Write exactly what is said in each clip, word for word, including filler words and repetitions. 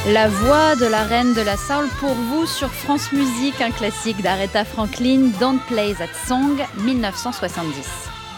La voix de la reine de la soul pour vous sur France Musique, un classique d'Aretha Franklin, Don't Play That Song, dix-neuf cent soixante-dix.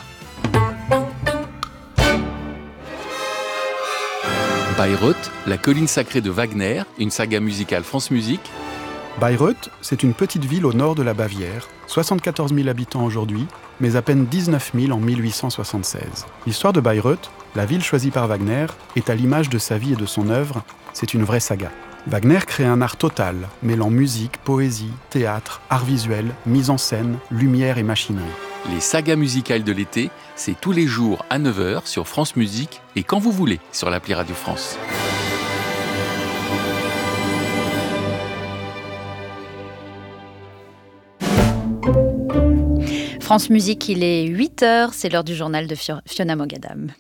Bayreuth, la colline sacrée de Wagner, une saga musicale France Musique. Bayreuth, c'est une petite ville au nord de la Bavière, soixante-quatorze mille habitants aujourd'hui, mais à peine dix-neuf mille en mille huit cent soixante-seize. L'histoire de Bayreuth, la ville choisie par Wagner, est à l'image de sa vie et de son œuvre, c'est une vraie saga. Wagner crée un art total, mêlant musique, poésie, théâtre, art visuel, mise en scène, lumière et machinerie. Les sagas musicales de l'été, c'est tous les jours à neuf heures sur France Musique et quand vous voulez sur l'appli Radio France. France Musique, il est huit heures, c'est l'heure du journal de Fiona Mogadam.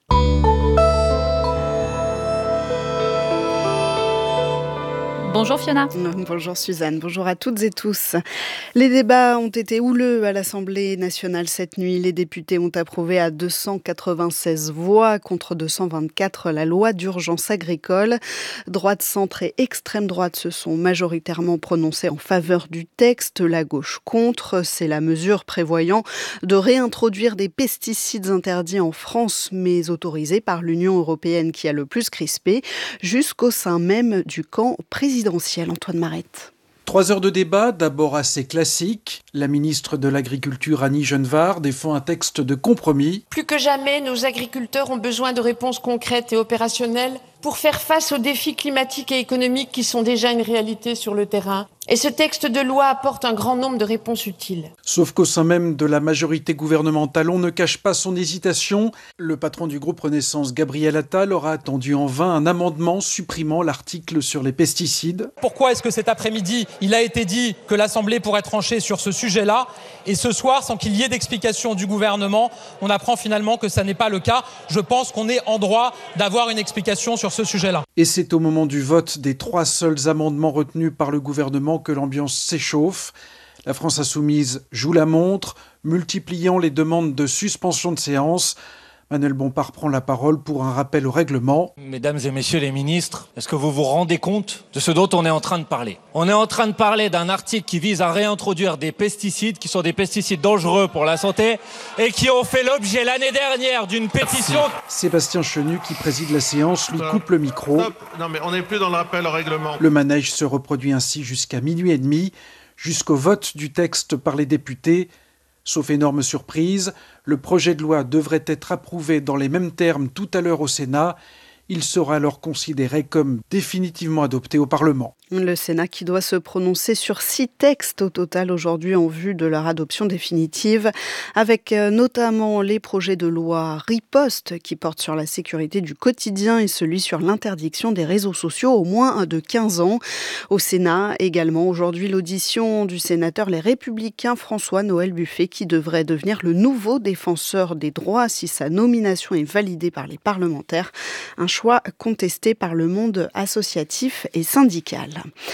Bonjour Fiona. Bonjour Suzanne, bonjour à toutes et tous. Les débats ont été houleux à l'Assemblée nationale cette nuit. Les députés ont approuvé à deux cent quatre-vingt-seize voix contre deux cent vingt-quatre la loi d'urgence agricole. Droite, centre et extrême droite se sont majoritairement prononcés en faveur du texte. La gauche contre. C'est la mesure prévoyant de réintroduire des pesticides interdits en France mais autorisés par l'Union européenne qui a le plus crispé jusqu'au sein même du camp présidentiel. Antoine Marette. Trois heures de débat, d'abord assez classique. La ministre de l'Agriculture, Annie Genevard, défend un texte de compromis. Plus que jamais, nos agriculteurs ont besoin de réponses concrètes et opérationnelles pour faire face aux défis climatiques et économiques qui sont déjà une réalité sur le terrain. Et ce texte de loi apporte un grand nombre de réponses utiles. Sauf qu'au sein même de la majorité gouvernementale, on ne cache pas son hésitation. Le patron du groupe Renaissance, Gabriel Attal, aura attendu en vain un amendement supprimant l'article sur les pesticides. Pourquoi est-ce que cet après-midi, il a été dit que l'Assemblée pourrait trancher sur ce sujet-là et ce soir, sans qu'il y ait d'explication du gouvernement, on apprend finalement que ça n'est pas le cas. Je pense qu'on est en droit d'avoir une explication sur ce sujet-là. Et c'est au moment du vote des trois seuls amendements retenus par le gouvernement que l'ambiance s'échauffe. La France insoumise joue la montre, multipliant les demandes de suspension de séance. Manuel Bompard prend la parole pour un rappel au règlement. Mesdames et messieurs les ministres, est-ce que vous vous rendez compte de ce dont on est en train de parler ? On est en train de parler d'un article qui vise à réintroduire des pesticides qui sont des pesticides dangereux pour la santé et qui ont fait l'objet l'année dernière d'une pétition. Sébastien Chenu, qui préside la séance, lui coupe le micro. Stop. Non mais on n'est plus dans le rappel au règlement. Le manège se reproduit ainsi jusqu'à minuit et demi, jusqu'au vote du texte par les députés. Sauf énorme surprise, le projet de loi devrait être approuvé dans les mêmes termes tout à l'heure au Sénat. Il sera alors considéré comme définitivement adopté au Parlement. Le Sénat qui doit se prononcer sur six textes au total aujourd'hui en vue de leur adoption définitive, avec notamment les projets de loi Riposte qui portent sur la sécurité du quotidien et celui sur l'interdiction des réseaux sociaux au moins de quinze ans. Au Sénat également aujourd'hui l'audition du sénateur Les Républicains François-Noël Buffet qui devrait devenir le nouveau défenseur des droits si sa nomination est validée par les parlementaires. Un choix contesté par le monde associatif et syndical.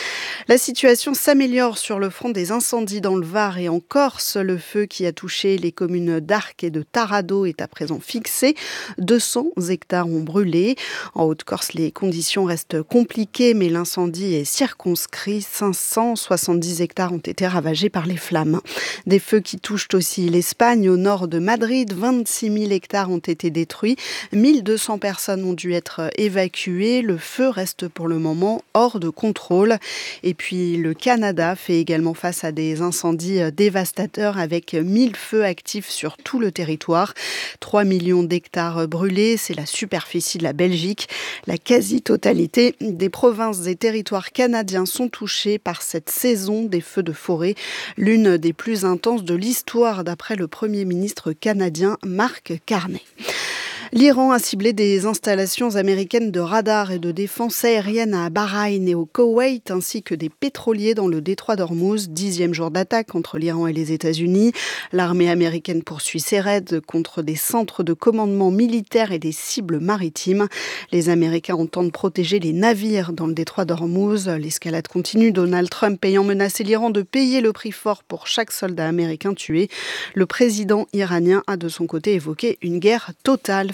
La situation s'améliore sur le front des incendies dans le Var et en Corse. Le feu qui a touché les communes d'Arques et de Tarado est à présent fixé. deux cents hectares ont brûlé. En Haute-Corse, les conditions restent compliquées, mais l'incendie est circonscrit. cinq cent soixante-dix hectares ont été ravagés par les flammes. Des feux qui touchent aussi l'Espagne. Au nord de Madrid, vingt-six mille hectares ont été détruits. mille deux cents personnes ont dû être évacuées. Le feu reste pour le moment hors de contrôle. Et puis le Canada fait également face à des incendies dévastateurs avec mille feux actifs sur tout le territoire. trois millions d'hectares brûlés, c'est la superficie de la Belgique. La quasi-totalité des provinces et territoires canadiens sont touchés par cette saison des feux de forêt, l'une des plus intenses de l'histoire d'après le Premier ministre canadien Mark Carney. L'Iran a ciblé des installations américaines de radars et de défense aérienne à Bahreïn et au Koweït, ainsi que des pétroliers dans le détroit d'Ormuz. Dixième jour d'attaque entre l'Iran et les États-Unis. L'armée américaine poursuit ses raids contre des centres de commandement militaire et des cibles maritimes. Les Américains entendent protéger les navires dans le détroit d'Ormuz. L'escalade continue, Donald Trump ayant menacé l'Iran de payer le prix fort pour chaque soldat américain tué. Le président iranien a de son côté évoqué une guerre totale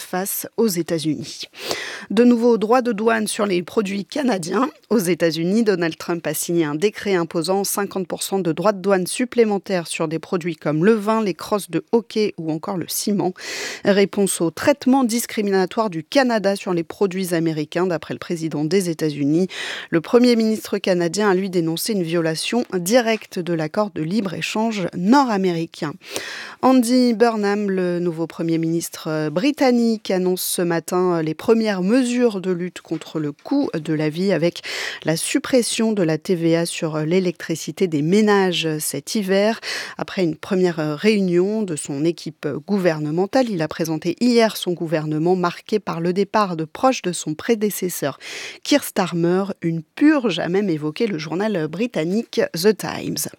face aux États-Unis. De nouveaux droits de douane sur les produits canadiens. Aux États-Unis, Donald Trump a signé un décret imposant cinquante pour cent de droits de douane supplémentaires sur des produits comme le vin, les crosses de hockey ou encore le ciment. Réponse au traitement discriminatoire du Canada sur les produits américains, d'après le président des États-Unis. Le Premier ministre canadien a lui dénoncé une violation directe de l'accord de libre-échange nord-américain. Andy Burnham, le nouveau Premier ministre britannique, annonce ce matin les premières mesures de lutte contre le coût de la vie avec la suppression de la T V A sur l'électricité des ménages cet hiver. Après une première réunion de son équipe gouvernementale, il a présenté hier son gouvernement marqué par le départ de proches de son prédécesseur Keir Starmer. Une purge a même évoqué le journal britannique The Times.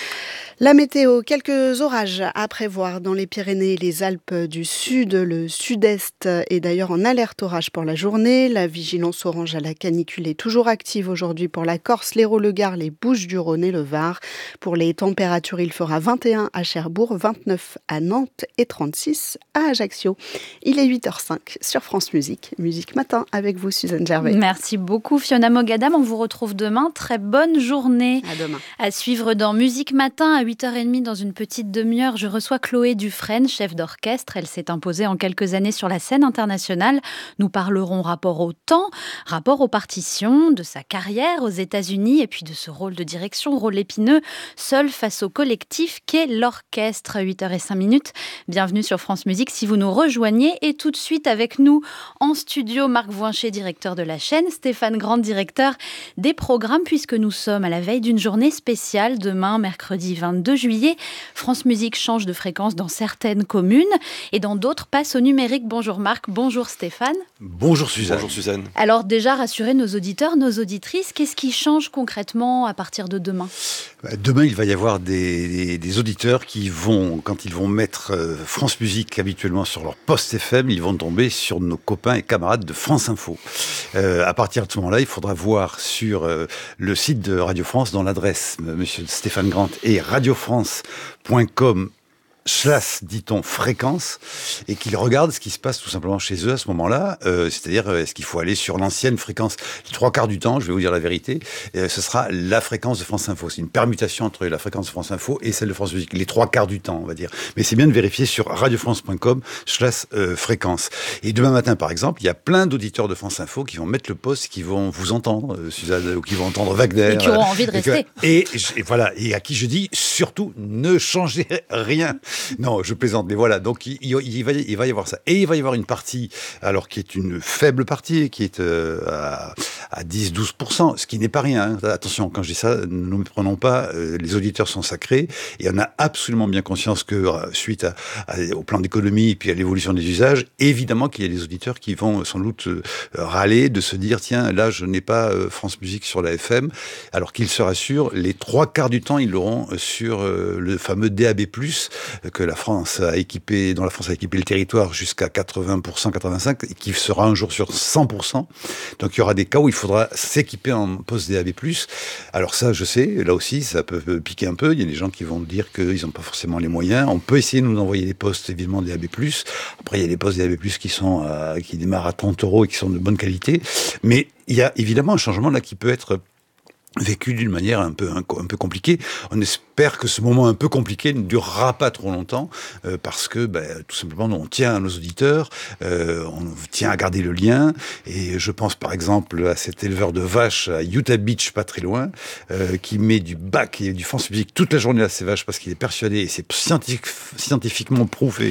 La météo, quelques orages à prévoir dans les Pyrénées et les Alpes du Sud. Le Sud-Est est d'ailleurs en alerte orage pour la journée. La vigilance orange à la canicule est toujours active aujourd'hui pour la Corse, l'Hérault, le Gard, les Bouches-du-Rhône et le Var. Pour les températures, il fera vingt et un à Cherbourg, vingt-neuf à Nantes et trente-six à Ajaccio. Il est huit heures cinq sur France Musique. Musique Matin avec vous, Suzanne Gervais. Merci beaucoup, Fiona Mogadam. On vous retrouve demain. Très bonne journée. À demain. À suivre dans Musique Matin à huit heures trente dans une petite demi-heure. Je reçois Chloé Dufresne, chef d'orchestre. Elle s'est imposée en quelques années sur la scène internationale. Nous parlerons rapport au temps, rapport aux partitions, de sa carrière aux États-Unis et puis de ce rôle de direction, rôle épineux, seul face au collectif qu'est l'orchestre. huit heures cinq. Bienvenue sur France Musique si vous nous rejoignez. Et tout de suite avec nous en studio, Marc Voincher, directeur de la chaîne, Stéphane Grant, directeur des programmes, puisque nous sommes à la veille d'une journée spéciale. Demain, mercredi vingt-deux juillet, France Musique change de fréquence dans certaines communes et dans d'autres passe au numérique. Bonjour Marc, bonjour Stéphane. Bonjour Suzanne. Bonjour Suzanne. Alors déjà, rassurez nos auditeurs, nos auditrices, qu'est-ce qui change concrètement à partir de demain ? Demain, il va y avoir des, des, des auditeurs qui vont, quand ils vont mettre euh, France Musique habituellement sur leur poste F M, ils vont tomber sur nos copains et camarades de France Info. Euh, à partir de ce moment-là, il faudra voir sur euh, le site de Radio France, dans l'adresse euh, Monsieur Stéphane Grant et radiofrance point com slash, dit-on, fréquence, et qu'ils regardent ce qui se passe tout simplement chez eux à ce moment-là, euh, c'est-à-dire est-ce qu'il faut aller sur l'ancienne fréquence. Les trois quarts du temps, je vais vous dire la vérité, euh, ce sera la fréquence de France Info. C'est une permutation entre la fréquence de France Info et celle de France Musique, les trois quarts du temps, on va dire. Mais c'est bien de vérifier sur radiofrance point com slash fréquence. Et demain matin, par exemple, il y a plein d'auditeurs de France Info qui vont mettre le poste, qui vont vous entendre, euh, Suzanne, ou qui vont entendre Wagner. Et qui auront envie de rester. Et, et, et voilà, et à qui je dis, surtout, ne changez rien. Non, je plaisante, mais voilà, donc il, il, il, va, il va y avoir ça. Et il va y avoir une partie, alors qui est une faible partie, qui est euh, à, à dix à douze pour cent, ce qui n'est pas rien. Hein. Attention, quand je dis ça, ne nous méprenons pas, euh, les auditeurs sont sacrés, et on a absolument bien conscience que, euh, suite à, à, au plan d'économie, et puis à l'évolution des usages, évidemment qu'il y a des auditeurs qui vont sans doute euh, râler, de se dire, tiens, là, je n'ai pas euh, France Musique sur la F M, alors qu'ils se rassurent, les trois quarts du temps, ils l'auront sur euh, le fameux D A B plus, euh, que la France a équipé, dont la France a équipé le territoire jusqu'à quatre-vingts pour cent, quatre-vingt-cinq pour cent, qui sera un jour sur cent pour cent. Donc il y aura des cas où il faudra s'équiper en poste D A B plus. Alors ça, je sais, là aussi, ça peut piquer un peu. Il y a des gens qui vont dire qu'ils n'ont pas forcément les moyens. On peut essayer de nous envoyer des postes, évidemment, D A B plus. Après, il y a des postes D A B plus qui sont, euh, qui démarrent à trente euros et qui sont de bonne qualité. Mais il y a évidemment un changement là qui peut être vécu d'une manière un peu, un, un peu compliquée. On espère que ce moment un peu compliqué ne durera pas trop longtemps, euh, parce que, ben, tout simplement, on tient à nos auditeurs, euh, on tient à garder le lien, et je pense par exemple à cet éleveur de vaches à Utah Beach, pas très loin, euh, qui met du bac et du France Musique toute la journée à ses vaches parce qu'il est persuadé, et c'est scientifique, scientifiquement prouvé,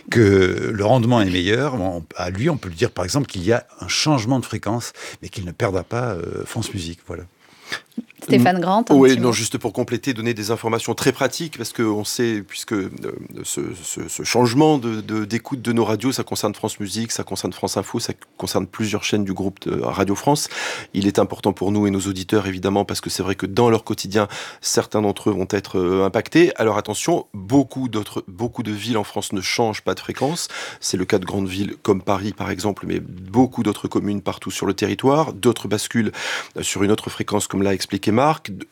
que le rendement est meilleur. On, à lui, on peut lui dire par exemple qu'il y a un changement de fréquence, mais qu'il ne perdra pas euh, France Musique, voilà. Stéphane Grant. Oui, non, juste pour compléter, donner des informations très pratiques, parce qu'on sait, puisque euh, ce, ce, ce changement de, de, d'écoute de nos radios, ça concerne France Musique, ça concerne France Info, ça concerne plusieurs chaînes du groupe de Radio France. Il est important pour nous et nos auditeurs, évidemment, parce que c'est vrai que dans leur quotidien, certains d'entre eux vont être euh, impactés. Alors attention, beaucoup d'autres, beaucoup de villes en France ne changent pas de fréquence. C'est le cas de grandes villes comme Paris, par exemple, mais beaucoup d'autres communes partout sur le territoire. D'autres basculent sur une autre fréquence, comme l'a expliqué Marc.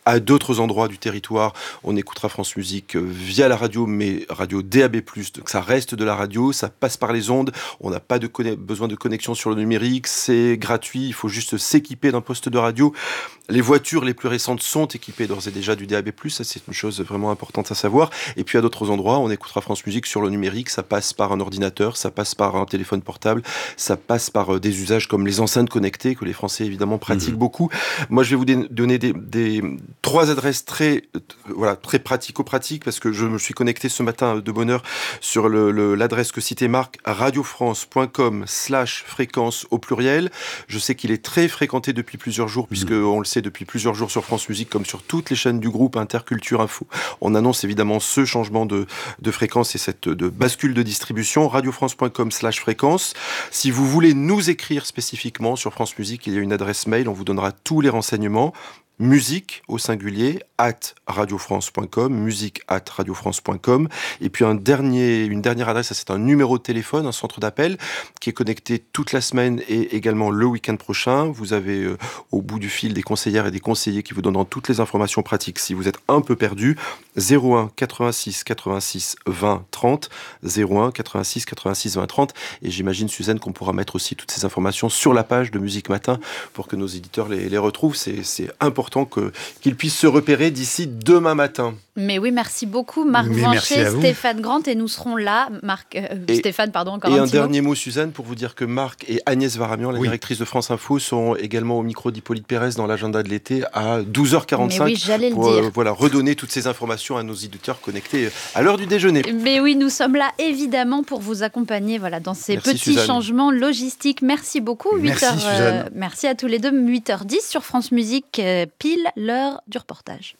À d'autres endroits du territoire, on écoutera France Musique via la radio, mais radio D A B plus, donc ça reste de la radio, ça passe par les ondes, on n'a pas de conne- besoin de connexion sur le numérique, c'est gratuit, il faut juste s'équiper d'un poste de radio. Les voitures les plus récentes sont équipées d'ores et déjà du D A B plus, ça c'est une chose vraiment importante à savoir. Et puis à d'autres endroits, on écoutera France Musique sur le numérique, ça passe par un ordinateur, ça passe par un téléphone portable, ça passe par des usages comme les enceintes connectées, que les Français évidemment pratiquent mmh. beaucoup. Moi je vais vous dé- donner des... des Trois adresses très, euh, voilà, très pratico-pratiques, parce que je me suis connecté ce matin de bonne heure sur le, le, l'adresse que citait Marc, radiofrance.com slash fréquence au pluriel. Je sais qu'il est très fréquenté depuis plusieurs jours, puisque mmh. on le sait depuis plusieurs jours sur France Musique, comme sur toutes les chaînes du groupe Interculture Info. On annonce évidemment ce changement de, de fréquence et cette de bascule de distribution. radiofrance.com slash fréquence. Si vous voulez nous écrire spécifiquement sur France Musique, il y a une adresse mail, on vous donnera tous les renseignements. Musique au singulier at radiofrance point com, musique at radiofrance point com, et puis un dernier, une dernière adresse, ça c'est un numéro de téléphone, un centre d'appel qui est connecté toute la semaine et également le week-end prochain. Vous avez euh, au bout du fil des conseillères et des conseillers qui vous donneront toutes les informations pratiques si vous êtes un peu perdu. zéro un quatre-vingt-six quatre-vingt-six vingt trente, zéro un quatre-vingt-six quatre-vingt-six vingt trente, et j'imagine Suzanne qu'on pourra mettre aussi toutes ces informations sur la page de Musique Matin pour que nos éditeurs les, les retrouvent. C'est, c'est important Que, qu'ils puissent se repérer d'ici demain matin. Mais oui, merci beaucoup Marc Vanchet, Stéphane Grant, et nous serons là, Marc, euh, et, Stéphane, pardon, encore et un, un petit dernier mot. mot, Suzanne, pour vous dire que Marc et Agnès Varamian, la oui. directrice de France Info, sont également au micro d'Hippolyte Pérez dans l'agenda de l'été à douze heures quarante-cinq. Mais oui, j'allais pour le dire. Euh, voilà, redonner toutes ces informations à nos éditeurs connectés à l'heure du déjeuner. Mais oui, nous sommes là évidemment pour vous accompagner voilà, dans ces merci, petits Suzanne. changements logistiques. Merci beaucoup. Merci, huit heures, Suzanne. Euh, merci à tous les deux. huit heures dix sur France Musique, euh, pile l'heure du reportage.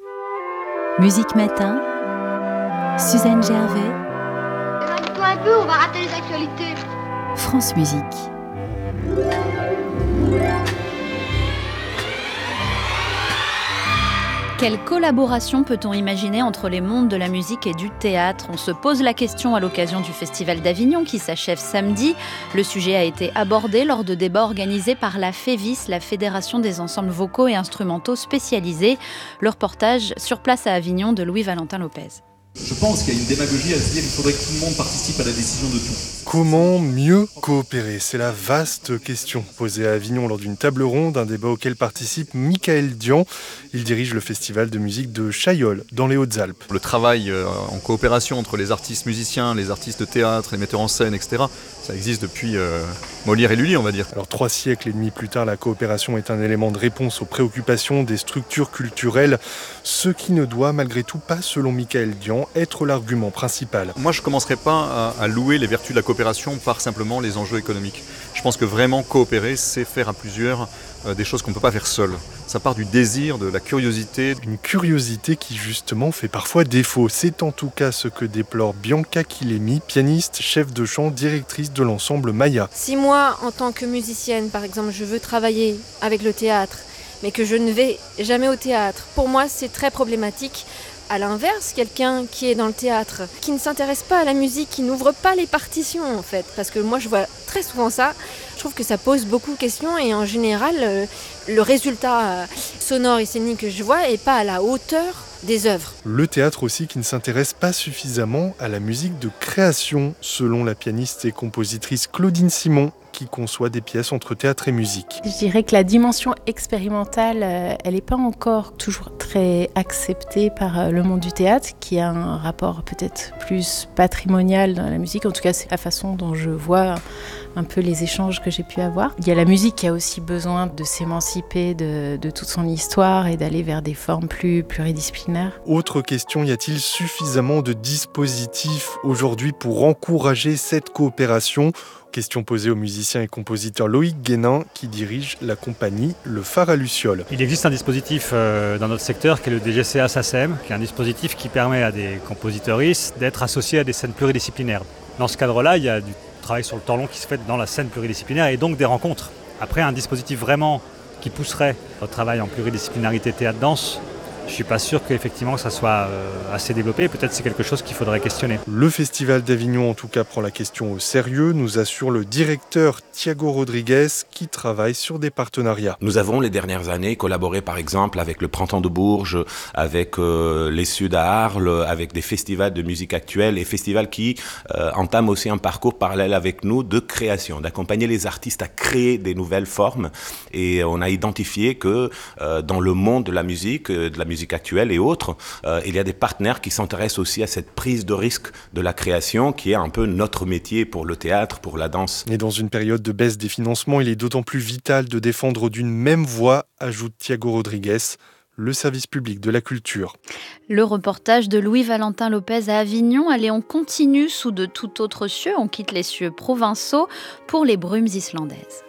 Musique Matin, Suzanne Gervais. Éloigne-toi un peu, on va rater les actualités. France Musique. Quelle collaboration peut-on imaginer entre les mondes de la musique et du théâtre ? On se pose la question à l'occasion du Festival d'Avignon qui s'achève samedi. Le sujet a été abordé lors de débats organisés par la FEVIS, la Fédération des ensembles vocaux et instrumentaux spécialisés. Le reportage sur place à Avignon de Louis-Valentin Lopez. Je pense qu'il y a une démagogie à se dire qu'il faudrait que tout le monde participe à la décision de tout. Comment mieux coopérer ? C'est la vaste question posée à Avignon lors d'une table ronde, un débat auquel participe Michael Dian. Il dirige le festival de musique de Chaillol, dans les Hautes-Alpes. Le travail en coopération entre les artistes musiciens, les artistes de théâtre, les metteurs en scène, et cetera, ça existe depuis euh, Molière et Lully, on va dire. Alors trois siècles et demi plus tard, la coopération est un élément de réponse aux préoccupations des structures culturelles, ce qui ne doit malgré tout pas, selon Michael Dian, être l'argument principal. Moi, je ne commencerai pas à, à louer les vertus de la coopération par simplement les enjeux économiques. Je pense que vraiment coopérer, c'est faire à plusieurs euh, des choses qu'on ne peut pas faire seul. Ça part du désir, de la curiosité. Une curiosité qui justement fait parfois défaut. C'est en tout cas ce que déplore Bianca Chilemi, pianiste, chef de chant, directrice de l'ensemble Maya. Si moi, en tant que musicienne, par exemple, je veux travailler avec le théâtre, mais que je ne vais jamais au théâtre, pour moi c'est très problématique. À l'inverse, quelqu'un qui est dans le théâtre, qui ne s'intéresse pas à la musique, qui n'ouvre pas les partitions en fait, parce que moi je vois très souvent ça, je trouve que ça pose beaucoup de questions et en général euh, le résultat euh, sonore et scénique que je vois n'est pas à la hauteur des œuvres. Le théâtre aussi qui ne s'intéresse pas suffisamment à la musique de création, selon la pianiste et compositrice Claudine Simon, qui conçoit des pièces entre théâtre et musique. Je dirais que la dimension expérimentale, euh, elle n'est pas encore toujours très acceptée par euh, le monde du théâtre, qui a un rapport peut-être plus patrimonial dans la musique. En tout cas, c'est la façon dont je vois un peu les échanges que j'ai pu avoir. Il y a la musique qui a aussi besoin de s'émanciper de, de toute son histoire et d'aller vers des formes plus pluridisciplinaires. Autre question, y a-t-il suffisamment de dispositifs aujourd'hui pour encourager cette coopération ? Question posée au musicien et compositeur Loïc Guénin qui dirige la compagnie Le Phare à Luciole. Il existe un dispositif euh, dans notre secteur qui est le D G C A S A C E M, qui est un dispositif qui permet à des compositeuristes d'être associés à des scènes pluridisciplinaires. Dans ce cadre-là, il y a du travail sur le temps long qui se fait dans la scène pluridisciplinaire et donc des rencontres. Après, un dispositif vraiment qui pousserait au travail en pluridisciplinarité théâtre-danse, je ne suis pas sûr qu'effectivement ça soit euh, assez développé. Peut-être c'est quelque chose qu'il faudrait questionner. Le Festival d'Avignon, en tout cas, prend la question au sérieux, nous assure le directeur Thiago Rodrigues qui travaille sur des partenariats. Nous avons les dernières années collaboré par exemple avec le Printemps de Bourges, avec euh, les Suds à Arles, avec des festivals de musique actuelle et festivals qui euh, entament aussi un parcours parallèle avec nous de création, d'accompagner les artistes à créer des nouvelles formes. Et on a identifié que euh, dans le monde de la musique, de la musique actuelle et autres, euh, il y a des partenaires qui s'intéressent aussi à cette prise de risque de la création qui est un peu notre métier pour le théâtre, pour la danse. Et dans une période de baisse des financements, il est d'autant plus vital de défendre d'une même voix, ajoute Thiago Rodrigues, le service public de la culture. Le reportage de Louis-Valentin Lopez à Avignon. Allez, on continue sous de tout autres cieux. On quitte les cieux provençaux pour les brumes islandaises.